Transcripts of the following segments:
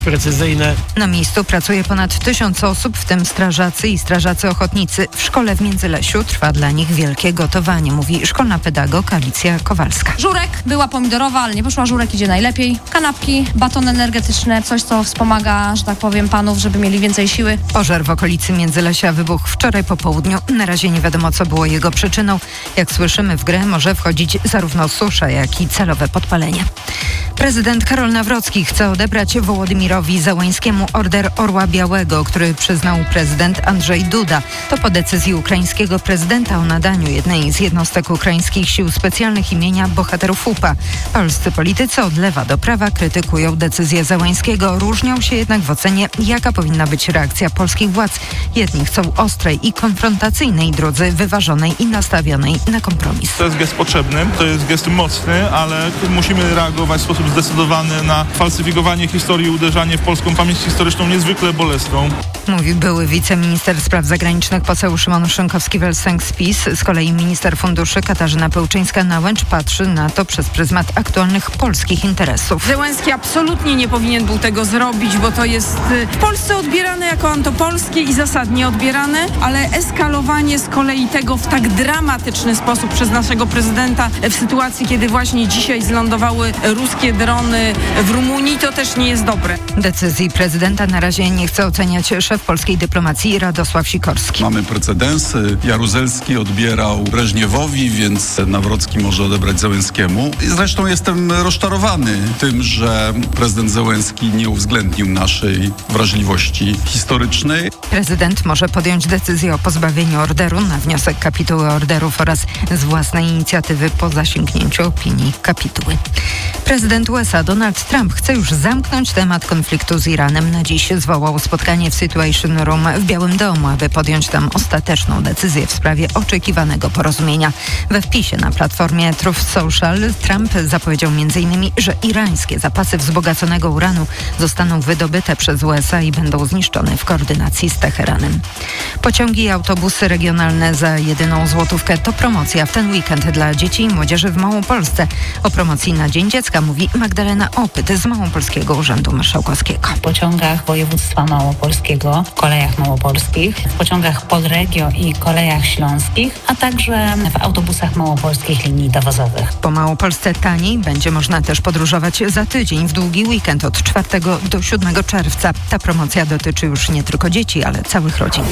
precyzyjne. Na miejscu pracuje ponad 1000 osób, w tym strażacy i strażacy ochotnicy. W szkole w Międzylesiu trwa dla nich wielkie gotowanie, mówi szkolna pedagog Alicja Kowalska. Żurek była pomidorowa, ale nie poszła, żurek idzie najlepiej. Kanapki, batony energetyczne, coś co wspomaga, że tak powiem, panów, żeby mieli więcej siły. Pożar w okolicy Międzylesia wybuchł wczoraj po południu. Na razie nie wiadomo, co było jego przyczyną. Jak słyszymy, w grę może wchodzić zarówno susza, jak i celowe podpalenie. Prezydent Karol Nawrocki chce odebrać Wołodymyrowi Zełenskiemu Order Orła Białego, który przyznał prezydent Andrzej Duda. To po decyzji ukraińskiego prezydenta o nadaniu jednej z jednostek ukraińskich sił specjalnych imienia bohaterów UPA. Polscy politycy od lewa do prawa krytykują decyzję Zełenskiego. Różnią się jednak w ocenie, jaka powinna być reakcja polskich władz. Jedni chcą ostrej i konfrontacyjnej, drudzy wyważonej i nastawionej na kompromis. To jest gest potrzebny, to jest gest mocny, ale musimy reagować w sposób zdecydowany na falsyfikowanie historii i uderzanie w polską pamięć historyczną niezwykle bolesną. Mówi były wiceminister spraw zagranicznych poseł Szymon Szynkowski-Welsenk z PiS. Z kolei minister funduszy Katarzyna Pełczyńska-Nałęcz patrzy na to przez pryzmat aktualnych polskich interesów. Zełenski absolutnie nie powinien był tego zrobić, bo to jest w Polsce odbierane jako antopolskie i zasadnie odbierane, ale eskalowanie z kolei tego w tak dramatyczny sposób przez naszego prezydenta w sytuacji, kiedy właśnie dzisiaj zlądowały ruskie drony w Rumunii, to też nie jest dobre. Decyzji prezydenta na razie nie chce oceniać szef polskiej dyplomacji Radosław Sikorski. Mamy precedensy. Jaruzelski odbierał Breżniewowi, więc Nawrocki może odebrać Zełenskiemu. Zresztą jestem rozczarowany tym, że prezydent Zełenski nie uwzględnił naszej wrażliwości historycznej. Prezydent może podjąć decyzję o pozbawieniu orderu na wniosek kapituły orderów oraz z własnej inicjatywy po zasięgnięciu opinii kapituły. Prezydent USA Donald Trump chce już zamknąć temat konfliktu z Iranem. Na dziś zwołał spotkanie w Situation Room w Białym Domu, aby podjąć tam ostateczną decyzję w sprawie oczekiwanego porozumienia. We wpisie na platformie Truth Social Trump zapowiedział m.in., że irańskie zapasy wzbogaconego uranu zostaną wydobyte przez USA i będą zniszczone w koordynacji z Teheranem. Pociągi i autobusy regionalne za jedyną złotówkę to promocja w ten weekend dla dzieci i młodzieży w Małopolsce. O promocji na Dzień Dziecka mówi Magdalena Opyt z Małopolskiego Urzędu Marszałkowskiego. W pociągach województwa małopolskiego, kolejach małopolskich, w pociągach Podregio i kolejach śląskich, a także w autobusach małopolskich linii dowozowych. Po Małopolsce taniej będzie można też podróżować za tydzień w długi weekend od 4 do 7 czerwca. Ta promocja dotyczy już nie tylko dzieci, ale całych rodzin.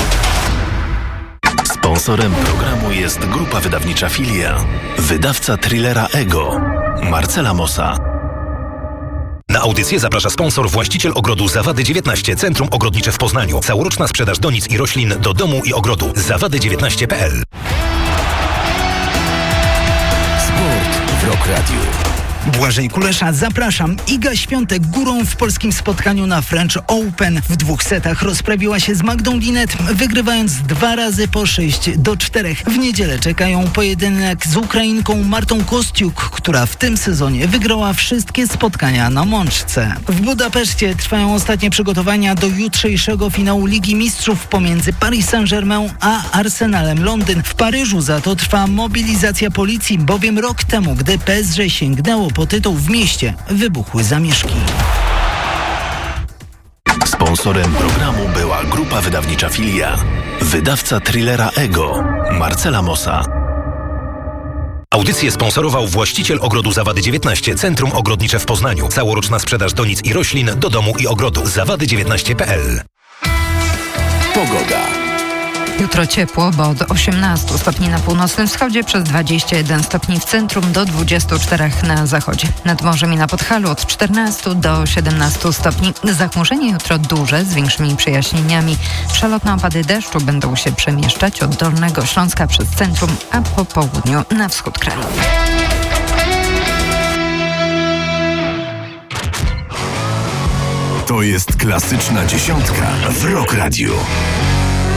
Sponsorem programu jest grupa wydawnicza Filia, wydawca thrillera Ego, Marcela Mossa. Na audycję zaprasza sponsor, właściciel ogrodu Zawady 19, Centrum Ogrodnicze w Poznaniu. Całoroczna sprzedaż donic i roślin do domu i ogrodu. zawady19.pl. Sport w Rock Radio. Błażej Kulesza, zapraszam. Iga Świątek górą w polskim spotkaniu na French Open. W 2 setach rozprawiła się z Magdą Linet, wygrywając 2 razy po 6-4. W niedzielę czekają pojedynek z Ukrainką Martą Kostiuk, która w tym sezonie wygrała wszystkie spotkania na mączce. W Budapeszcie trwają ostatnie przygotowania do jutrzejszego finału Ligi Mistrzów pomiędzy Paris Saint-Germain a Arsenalem Londyn. W Paryżu za to trwa mobilizacja policji, bowiem rok temu, gdy PSG sięgnęło po tytuł, w mieście wybuchły zamieszki. Sponsorem programu była grupa wydawnicza Filia, wydawca thrillera Ego, Marcela Mossa. Audycję sponsorował właściciel ogrodu Zawady 19, Centrum Ogrodnicze w Poznaniu. Całoroczna sprzedaż donic i roślin do domu i ogrodu. zawady19.pl. Pogoda. Jutro ciepło, bo od 18 stopni na północnym wschodzie, przez 21 stopni w centrum, do 24 na zachodzie. Nad morzem i na Podhalu od 14 do 17 stopni. Zachmurzenie jutro duże, z większymi przejaśnieniami. Przelotne opady deszczu będą się przemieszczać od Dolnego Śląska przez centrum, a po południu na wschód kraju. To jest klasyczna dziesiątka w Rock Radio.